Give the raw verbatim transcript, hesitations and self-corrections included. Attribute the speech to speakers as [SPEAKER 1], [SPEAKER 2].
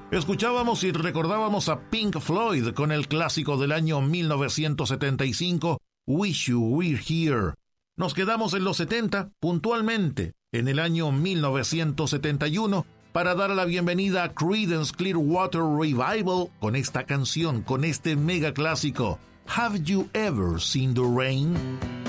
[SPEAKER 1] Escuchábamos y recordábamos a Pink Floyd con el clásico del año mil novecientos setenta y cinco, Wish You Were Here. Nos quedamos en los setenta, puntualmente en el año mil novecientos setenta y uno, para dar la bienvenida a Creedence Clearwater Revival con esta canción, con este mega clásico, Have You Ever Seen the Rain?